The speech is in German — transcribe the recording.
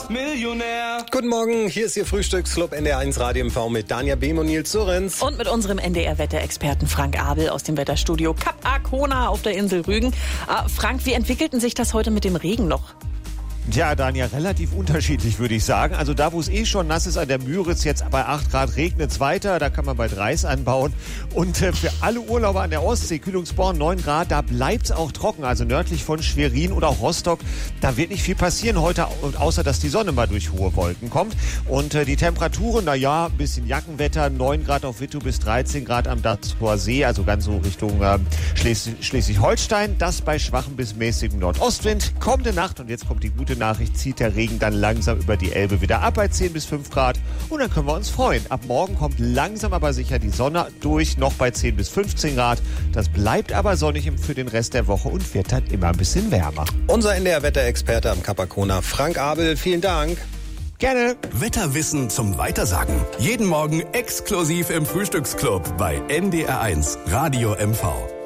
fast Millionär. Guten Morgen, hier ist Ihr Frühstücksclub NDR1 Radio MV mit Danja Behm und Nils Sorenz. Und mit unserem NDR-Wetterexperten Frank Abel aus dem Wetterstudio Kap Arkona auf der Insel Rügen. Frank, wie entwickelten sich das heute mit dem Regen noch? Ja, Daniel, relativ unterschiedlich, würde ich sagen. Also da, wo es schon nass ist an der Müritz, jetzt bei 8 Grad regnet es weiter. Da kann man bald Reis anbauen. Und für alle Urlauber an der Ostsee, Kühlungsborn 9 Grad, da bleibt es auch trocken. Also nördlich von Schwerin oder auch Rostock, da wird nicht viel passieren heute, außer dass die Sonne mal durch hohe Wolken kommt. Und die Temperaturen, naja, ein bisschen Jackenwetter, 9 Grad auf Wittu bis 13 Grad am Datztor See, also ganz so Richtung Schleswig-Holstein. Das bei schwachem bis mäßigem Nordostwind. Kommende Nacht, und jetzt kommt die gute Nachricht, zieht der Regen dann langsam über die Elbe wieder ab bei 10 bis 5 Grad. Und dann können wir uns freuen. Ab morgen kommt langsam aber sicher die Sonne durch, noch bei 10 bis 15 Grad. Das bleibt aber sonnig für den Rest der Woche und wird dann immer ein bisschen wärmer. Unser NDR-Wetterexperte am Kap Arkona, Frank Abel, vielen Dank. Gerne. Wetterwissen zum Weitersagen. Jeden Morgen exklusiv im Frühstücksclub bei NDR1 Radio MV.